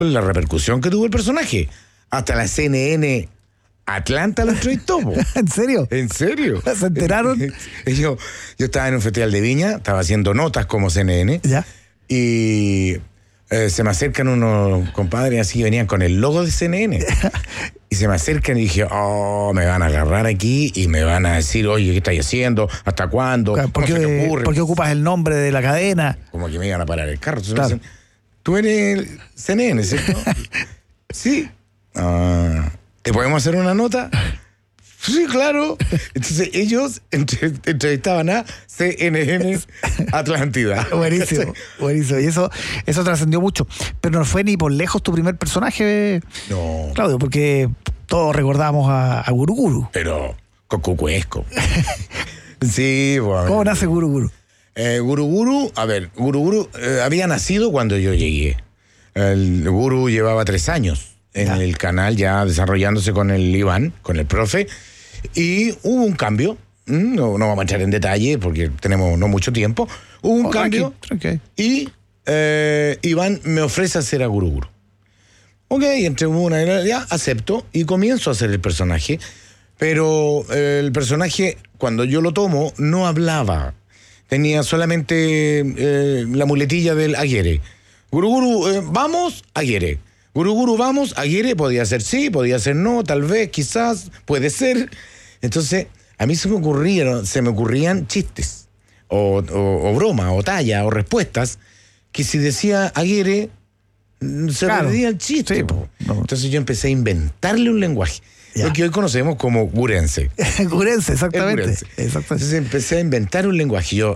la repercusión que tuvo el personaje. Hasta la CNN Atlanta lo entrevistó. ¿En serio? ¿En serio? ¿Se enteraron? Yo estaba en un festival de Viña, estaba haciendo notas como CNN. ¿Ya? Y se me acercan unos compadres así, venían con el logo de CNN. Y se me acercan y dije, me van a agarrar aquí y me van a decir, oye, ¿qué estáis haciendo? ¿Hasta cuándo? ¿Por qué ocupas el nombre de la cadena? Como que me iban a parar el carro. Entonces Claro. me dicen, tú eres el CNN, ¿cierto? Sí. ¿Te podemos hacer una nota? Sí, claro. Entonces ellos entrevistaban a CNN Atlántida. Buenísimo, buenísimo. Y eso trascendió mucho. Pero no fue ni por lejos tu primer personaje, No. Claudio, porque todos recordamos a Guru Guru. Pero cocucuesco. Sí, bueno. ¿Cómo nace Guru Guru? Guru Guru había nacido cuando yo llegué. El Guru llevaba 3 años en el canal ya desarrollándose con el Iván, con el profe, y hubo un cambio. No vamos a entrar en detalle porque tenemos no mucho tiempo. Hubo un cambio tranqui. y Iván me ofrece hacer a Guru Guru. Ok, entre una y la ya acepto y comienzo a hacer el personaje, pero el personaje cuando yo lo tomo no hablaba. Tenía solamente la muletilla del Aguirre. Guru Guru, vamos, Aguirre. Guru Guru, vamos, Aguirre, podía ser sí, podía ser no, tal vez, quizás, puede ser. Entonces, a mí se me ocurrían chistes, o bromas, o tallas, o respuestas, que si decía Aguirre, se perdía el chiste. Sí, no. Entonces yo empecé a inventarle un lenguaje, lo que hoy conocemos como gurense. Gurense, exactamente. Gurense. Entonces empecé a inventar un lenguaje. Yo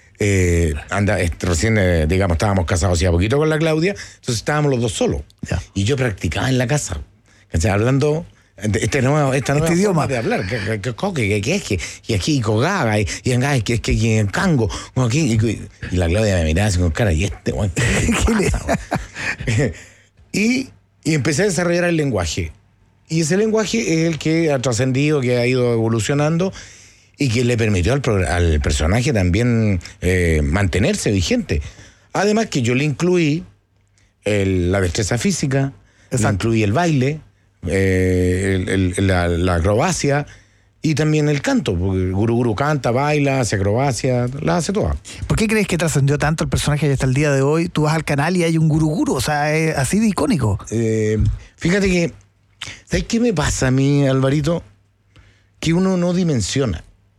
recién, digamos, estábamos casados hacía poquito con la Claudia, entonces estábamos los dos solos. Ya. Y yo practicaba en la casa, ¿cachai? Hablando esta nueva idioma de hablar, que y aquí cogaba, y que en cango, y la Claudia me miraba así con cara, y este, güey, ¿qué pasa, y empecé a desarrollar el lenguaje. Y ese lenguaje es el que ha trascendido, que ha ido evolucionando, y que le permitió al personaje también mantenerse vigente. Además que yo le incluí la destreza física, le incluí el baile, la acrobacia y también el canto, porque Guru Guru canta, baila, hace acrobacia, la hace toda. ¿Por qué crees que trascendió tanto el personaje hasta el día de hoy? Tú vas al canal y hay un Guru Guru, o sea, es así de icónico. Fíjate que, ¿sabes qué me pasa a mí, Alvarito? Que uno no dimensiona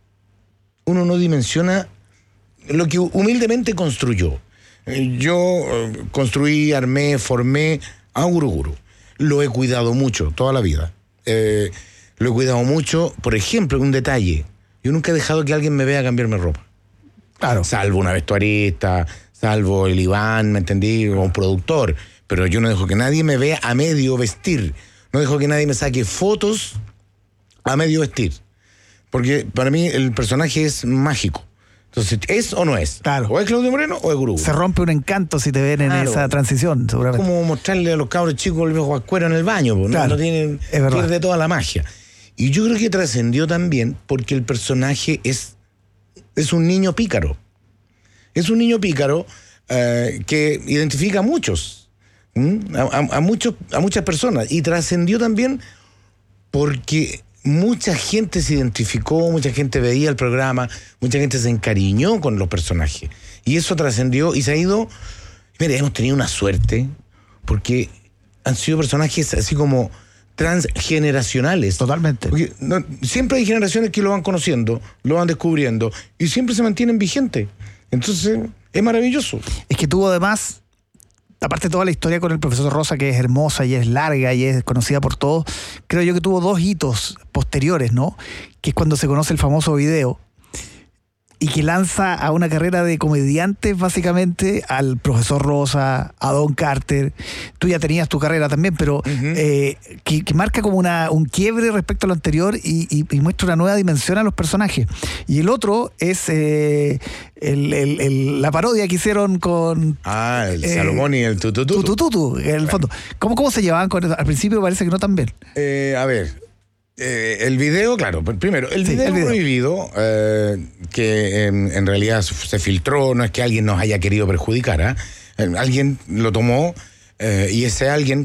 lo que humildemente construyó. Yo construí, armé, formé a Guru Guru. Lo he cuidado mucho, toda la vida. Lo he cuidado mucho. Por ejemplo, un detalle. Yo nunca he dejado que alguien me vea cambiarme ropa. Claro. Salvo una vestuarista, salvo el Iván, ¿me entendí? O un productor. Pero yo no dejo que nadie me vea a medio vestir. No dejo que nadie me saque fotos a medio vestir. Porque para mí el personaje es mágico. Entonces, ¿es o no es? Claro. O es Claudio Moreno o es Guru Guru. Se rompe un encanto si te ven en esa transición, seguramente. Como mostrarle a los cabros chicos el viejo Ascuero en el baño, ¿no? Claro, No tienen, pierde toda la magia. Y yo creo que trascendió también porque el personaje es un niño pícaro. Es un niño pícaro que identifica a muchos, a muchas personas. Y trascendió también porque mucha gente se identificó, mucha gente veía el programa, mucha gente se encariñó con los personajes. Y eso trascendió y se ha ido. Mire, hemos tenido una suerte porque han sido personajes así como transgeneracionales. Totalmente. Porque siempre hay generaciones que lo van conociendo, lo van descubriendo y siempre se mantienen vigentes. Entonces, es maravilloso. Es que tuvo además, aparte de toda la historia con el profesor Rosa, que es hermosa y es larga y es conocida por todos, creo yo que tuvo 2 hitos posteriores, ¿no? Que es cuando se conoce el famoso video y que lanza a una carrera de comediantes básicamente al profesor Rosa, a Don Carter. Tú ya tenías tu carrera también, pero que marca como un quiebre respecto a lo anterior y muestra una nueva dimensión a los personajes. Y el otro es la parodia que hicieron con... el Salomón y el Tutututu. Tutututu, en el fondo. ¿Cómo se llevaban con eso? Al principio parece que no tan bien. A ver... el video, claro, primero, el video prohibido, que en realidad se filtró, no es que alguien nos haya querido perjudicar, alguien lo tomó, y ese alguien